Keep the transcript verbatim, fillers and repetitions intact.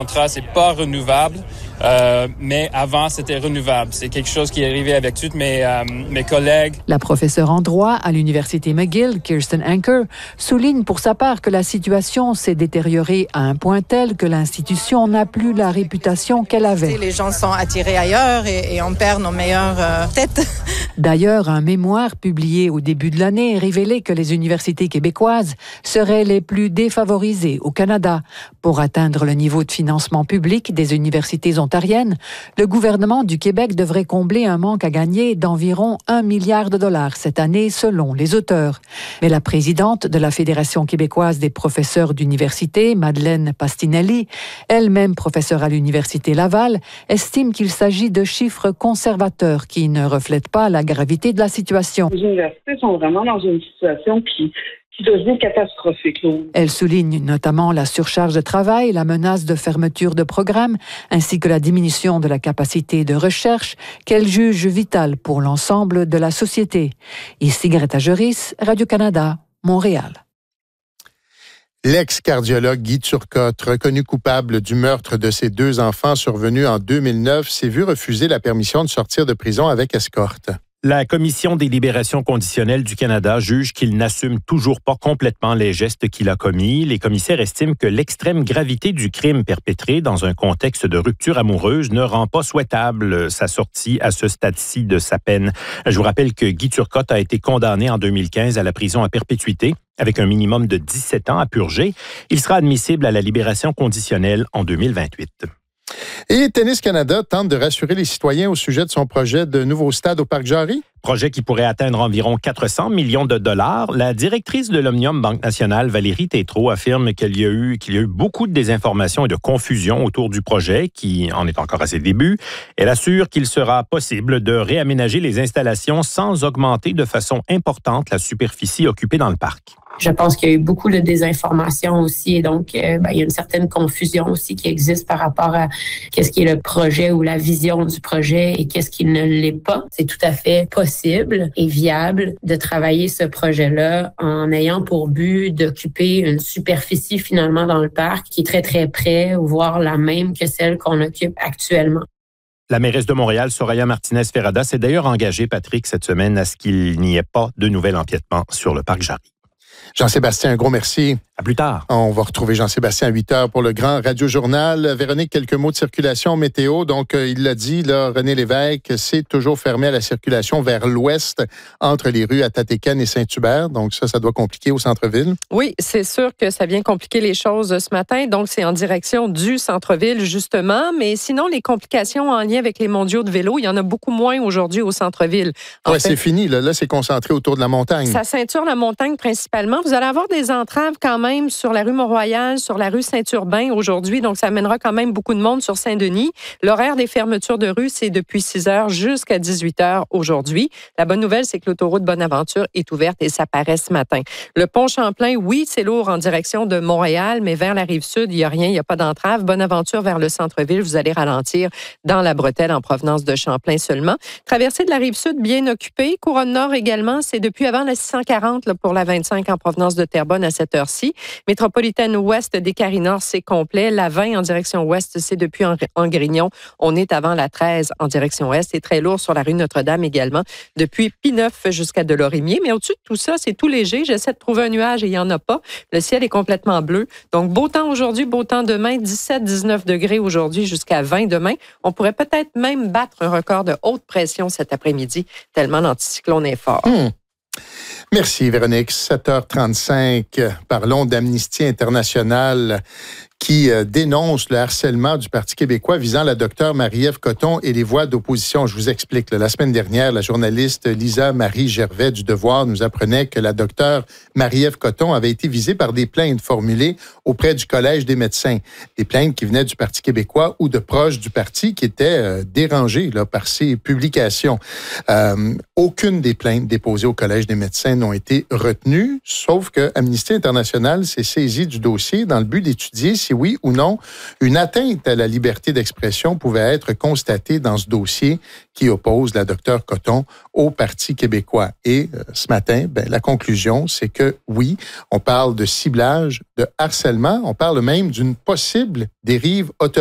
Le contrat, c'est pas renouvelable, euh, mais avant, c'était renouvelable. C'est quelque chose qui est arrivé avec tous mes, euh, mes collègues. La professeure en droit à l'Université McGill, Kirsten Anker, souligne pour sa part que la situation s'est détériorée à un point tel que l'institution n'a plus la réputation qu'elle avait. Les gens sont attirés ailleurs et, et on perd nos meilleures euh, têtes. D'ailleurs, un mémoire publié au début de l'année révélait que les universités québécoises seraient les plus défavorisées au Canada. Pour atteindre le niveau de financement public des universités ontariennes, le gouvernement du Québec devrait combler un manque à gagner d'environ un milliard de dollars cette année, selon les auteurs. Mais la présidente de la Fédération québécoise des professeurs d'université, Madeleine Pastinelli, elle-même professeure à l'Université Laval, estime qu'il s'agit de chiffres conservateurs qui ne reflètent pas la gravité de la situation. Les universités sont vraiment dans une situation qui qui devient catastrophique. Elle souligne notamment la surcharge de travail, la menace de fermeture de programmes, ainsi que la diminution de la capacité de recherche qu'elle juge vitale pour l'ensemble de la société. Ici Greta Joris, Radio-Canada, Montréal. L'ex-cardiologue Guy Turcotte, reconnu coupable du meurtre de ses deux enfants survenus en deux mille neuf, s'est vu refuser la permission de sortir de prison avec escorte. La Commission des libérations conditionnelles du Canada juge qu'il n'assume toujours pas complètement les gestes qu'il a commis. Les commissaires estiment que l'extrême gravité du crime perpétré dans un contexte de rupture amoureuse ne rend pas souhaitable sa sortie à ce stade-ci de sa peine. Je vous rappelle que Guy Turcotte a été condamné en deux mille quinze à la prison à perpétuité avec un minimum de dix-sept ans à purger. Il sera admissible à la libération conditionnelle en deux mille vingt-huit. Et Tennis Canada tente de rassurer les citoyens au sujet de son projet de nouveau stade au Parc Jarry. Projet qui pourrait atteindre environ quatre cents millions de dollars. La directrice de l'Omnium Banque Nationale, Valérie Tétrault, affirme qu'il y a eu, qu'il y a eu beaucoup de désinformation et de confusion autour du projet, qui en est encore à ses débuts. Elle assure qu'il sera possible de réaménager les installations sans augmenter de façon importante la superficie occupée dans le parc. Je pense qu'il y a eu beaucoup de désinformation aussi et donc euh, ben, il y a une certaine confusion aussi qui existe par rapport à qu'est-ce qui est le projet ou la vision du projet et qu'est-ce qui ne l'est pas. C'est tout à fait possible et viable de travailler ce projet-là en ayant pour but d'occuper une superficie finalement dans le parc qui est très très près, voire la même que celle qu'on occupe actuellement. La mairesse de Montréal, Soraya Martinez-Ferrada, s'est d'ailleurs engagée, Patrick, cette semaine à ce qu'il n'y ait pas de nouvel empiètement sur le Parc Jarry. Jean-Sébastien, un gros merci. À plus tard. On va retrouver Jean-Sébastien à huit heures pour le grand Radio-Journal. Véronique, quelques mots de circulation météo. Donc, euh, il l'a dit, là, René Lévesque, c'est toujours fermé à la circulation vers l'ouest entre les rues Atatéken et Saint-Hubert. Donc, ça, ça doit compliquer au centre-ville. Oui, c'est sûr que ça vient compliquer les choses ce matin. Donc, c'est en direction du centre-ville, justement. Mais sinon, les complications en lien avec les mondiaux de vélo, il y en a beaucoup moins aujourd'hui au centre-ville. Oui, c'est fini. Là, là, c'est concentré autour de la montagne. Ça ceinture la montagne principalement. Vous allez avoir des entraves quand même sur la rue Mont-Royal, sur la rue Saint-Urbain aujourd'hui. Donc, ça amènera quand même beaucoup de monde sur Saint-Denis. L'horaire des fermetures de rue, c'est depuis six heures jusqu'à dix-huit heures aujourd'hui. La bonne nouvelle, c'est que l'autoroute Bonaventure est ouverte et ça paraît ce matin. Le pont Champlain, oui, c'est lourd en direction de Montréal, mais vers la rive sud, il n'y a rien, il n'y a pas d'entrave. Bonaventure vers le centre-ville, vous allez ralentir dans la bretelle en provenance de Champlain seulement. Traversée de la rive sud, bien occupée. Couronne Nord également, c'est depuis avant la six cent quarante là, pour la vingt-cinq en provenance de Terrebonne à cette heure-ci. Métropolitaine ouest des Carris-Nord, c'est complet. La vingt en direction ouest, c'est depuis Angrignon. On est avant la treize en direction ouest. C'est très lourd sur la rue Notre-Dame également, depuis Pineuf jusqu'à Delorimier. Mais au-dessus de tout ça, c'est tout léger. J'essaie de trouver un nuage et il n'y en a pas. Le ciel est complètement bleu. Donc, beau temps aujourd'hui, beau temps demain. dix-sept à dix-neuf degrés aujourd'hui jusqu'à vingt demain. On pourrait peut-être même battre un record de haute pression cet après-midi, tellement l'anticyclone est fort. Mmh. Merci, Véronique. sept heures trente-cinq. Parlons d'Amnesty International qui euh, dénonce le harcèlement du Parti québécois visant la docteure Marie-Ève Cotton et les voix d'opposition. Je vous explique. Là, la semaine dernière, la journaliste Lisa Marie Gervais du Devoir nous apprenait que la docteure Marie-Ève Cotton avait été visée par des plaintes formulées auprès du Collège des médecins. Des plaintes qui venaient du Parti québécois ou de proches du parti qui étaient euh, dérangés là, par ces publications. Euh, aucune des plaintes déposées au Collège des médecins n'ont été retenues, sauf que Amnesty International s'est saisi du dossier dans le but d'étudier si si oui ou non une atteinte à la liberté d'expression pouvait être constatée dans ce dossier qui oppose la docteure Coton au Parti québécois. Et euh, ce matin, ben, la conclusion, c'est que oui, on parle de ciblage, de harcèlement, on parle même d'une possible dérive autoritaire